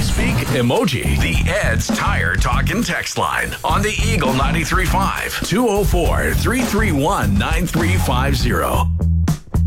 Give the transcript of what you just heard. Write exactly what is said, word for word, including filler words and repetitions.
speak emoji. The Ed's Tire Talk and Text line on the Eagle ninety-three point five, two oh four, three three one, nine three five zero.